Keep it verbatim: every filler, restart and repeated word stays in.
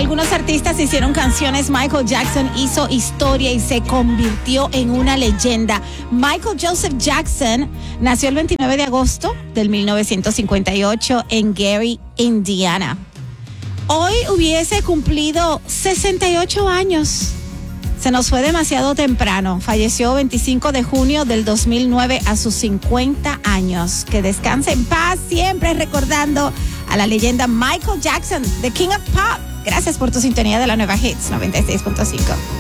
algunos artistas hicieron canciones, Michael Jackson hizo historia y se convirtió en una leyenda. Michael Joseph Jackson nació el veintinueve de agosto del mil novecientos cincuenta y ocho en Gary, Indiana. Hoy hubiese cumplido sesenta y ocho años. Se nos fue demasiado temprano. Falleció veinticinco de junio del dos mil nueve a sus cincuenta años. Que descanse en paz, siempre recordando a la leyenda Michael Jackson, The King of Pop. Gracias por tu sintonía de la Nueva Hits noventa y seis punto cinco.